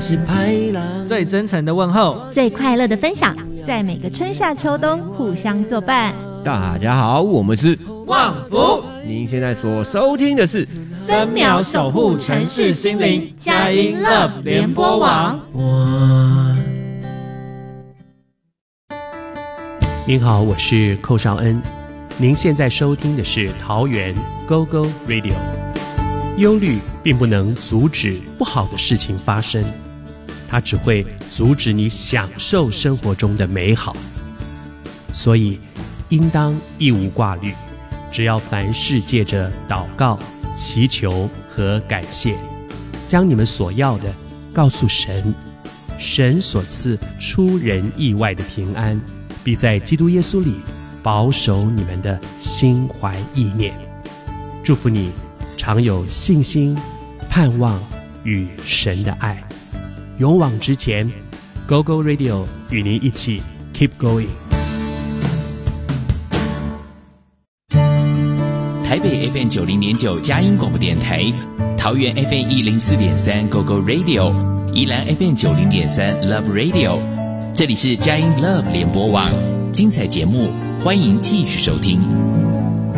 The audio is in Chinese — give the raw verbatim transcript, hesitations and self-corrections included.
是拍浪， 最真诚的问候， 最快乐的分享， 在每个春夏秋冬互相作伴。 大家好，我们是旺福。 您现在所收听的是分秒守护城市心灵佳音 Love 联播网。 哇， 您好，我是寇绍恩。您现在收听的是桃园 Go Go Radio。忧虑并不能阻止不好的事情发生，它只会阻止你享受生活中的美好。所以应当一无挂虑，只要凡事借着祷告、祈求和感谢，将你们所要的告诉神，神所赐出人意外的平安，必在基督耶稣里保守你们的心怀意念。祝福你常有信心、盼望与神的爱，勇往直前。 Go Go Radio 与您一起 Keep Going。 台北 F M 九零点九佳音广播电台，桃园 F M 一零四点三 Go Go Radio， 宜兰 F M 九零点三 Love Radio。 这里是佳音 Love 联播网，精彩节目欢迎继续收听。